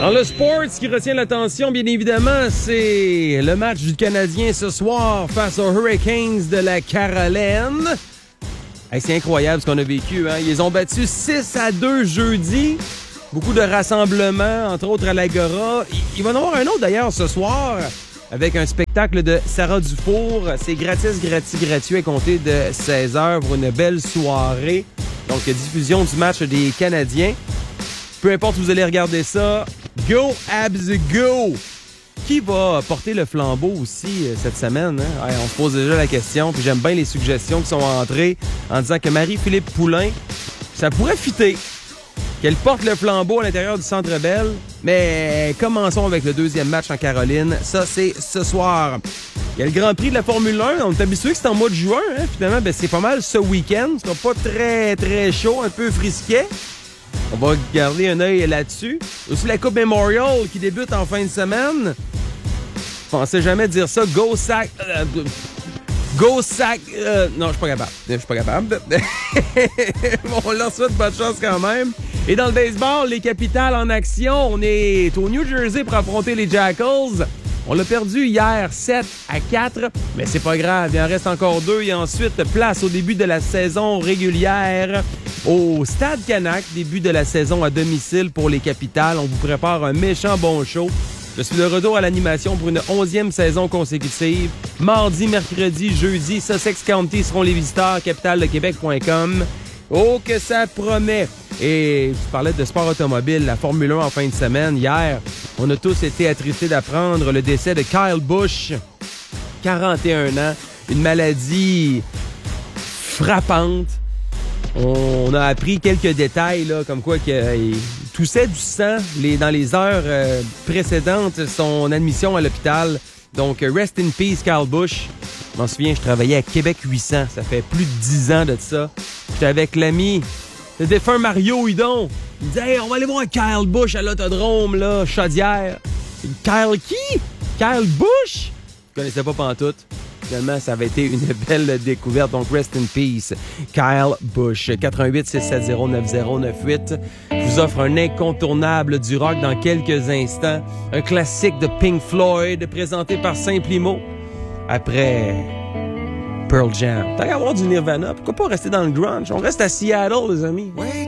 Dans le sport, ce qui retient l'attention, bien évidemment, c'est le match du Canadien ce soir face aux Hurricanes de la Caroline. Hey, c'est incroyable ce qu'on a vécu. Hein? Ils ont battu 6-2 jeudi. Beaucoup de rassemblements, entre autres à l'Agora. Il va y en avoir un autre d'ailleurs ce soir avec un spectacle de Sarah Dufour. C'est gratuit à compter de 16h pour une belle soirée. Donc, diffusion du match des Canadiens. Peu importe où vous allez regarder ça, go Habs go! Qui va porter le flambeau aussi cette semaine? Hein? Ouais, on se pose déjà la question, puis j'aime bien les suggestions qui sont entrées en disant que Marie-Philippe Poulain, ça pourrait fitter qu'elle porte le flambeau à l'intérieur du Centre Bell. Mais commençons avec le deuxième match en Caroline. Ça, c'est ce soir. Il y a le Grand Prix de la Formule 1. On est habitué que c'est en mois de juin. Hein? Finalement, c'est pas mal ce week-end. Ce sera pas très, très chaud, un peu frisquet. On va garder un œil là-dessus. Aussi la Coupe Memorial qui débute en fin de semaine. Je pensais jamais dire ça. Go Sac... non, je suis pas capable. Bon, on leur souhaite bonne chance quand même. Et dans le baseball, les Capitals en action. On est au New Jersey pour affronter les Jackals. On l'a perdu hier 7-4, mais c'est pas grave. Il en reste encore 2 et ensuite place au début de la saison régulière au Stade Canac. Début de la saison à domicile pour les Capitals. On vous prépare un méchant bon show. Je suis de retour à l'animation pour une 11e saison consécutive. Mardi, mercredi, jeudi, Sussex County seront les visiteurs. Capitaldequebec.com. Oh, que ça promet! Et je parlais de sport automobile, la Formule 1 en fin de semaine. Hier, on a tous été attristés d'apprendre le décès de Kyle Busch, 41 ans, une maladie frappante. On a appris quelques détails, là, comme quoi qu'il toussait du sang dans les heures précédentes son admission à l'hôpital. Donc, rest in peace, Kyle Busch. Je m'en souviens, je travaillais à Québec 800. Ça fait plus de 10 ans de ça. J'étais avec l'ami, le défunt Mario Hudon. Il me disait, hey, on va aller voir Kyle Busch à l'autodrome, là, Chaudière. Kyle qui? Kyle Busch? Je connaissais pas pantoute. Finalement, ça avait été une belle découverte. Donc, rest in peace, Kyle Busch. 88-670-9098. Je vous offre un incontournable du rock dans quelques instants. Un classique de Pink Floyd, présenté par Saint-Plimo. Après Pearl Jam. Tant qu'à avoir du Nirvana, pourquoi pas rester dans le grunge? On reste à Seattle, les amis.